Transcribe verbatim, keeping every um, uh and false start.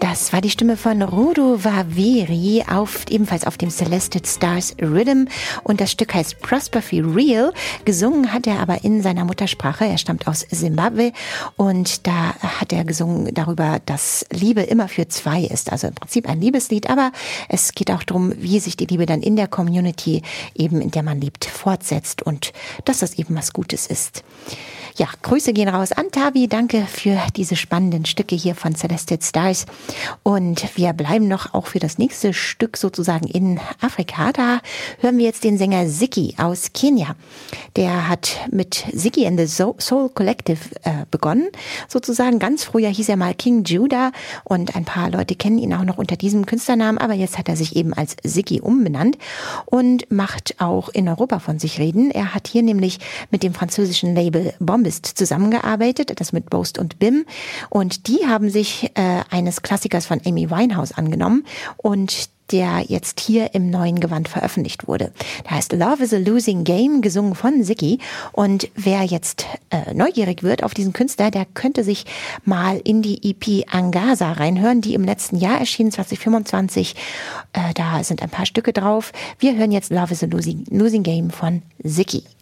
Das war die Stimme von Rodo Vaveri, auf, ebenfalls auf dem Celested Stars Rhythm, und das Stück heißt Prosper Feel Real. Gesungen hat er aber in seiner Muttersprache, er stammt aus Simbabwe, und da hat er gesungen darüber, dass Liebe immer für zwei ist, also im Prinzip ein Liebeslied, aber es geht auch darum, wie sich die Liebe dann in der Community, eben in der man lebt, fortsetzt und dass das eben was Gutes ist. Ja, Grüße gehen raus an Tavi. Danke für diese spannenden Stücke hier von Celested Stars. Und wir bleiben noch auch für das nächste Stück sozusagen in Afrika. Da hören wir jetzt den Sänger Ziggy aus Kenia. Der hat mit Ziggy and the Soul Collective äh, begonnen. Sozusagen ganz früher hieß er mal King Judah und ein paar Leute kennen ihn auch noch unter diesem Künstlernamen. Aber jetzt hat er sich eben als Ziggy umbenannt und macht auch in Europa von sich reden. Er hat hier nämlich mit dem französischen Label Bombist zusammengearbeitet, das mit Boast und Bim, und die haben sich äh, eines Klassikers von Amy Winehouse angenommen und der jetzt hier im neuen Gewand veröffentlicht wurde. Der heißt Love is a Losing Game, gesungen von Ziggy. Und wer jetzt äh, neugierig wird auf diesen Künstler, der könnte sich mal in die E P Angaza reinhören, die im letzten Jahr erschien, zwanzig fünfundzwanzig. Äh, da sind ein paar Stücke drauf. Wir hören jetzt Love is a Losing, Losing Game von Ziggy.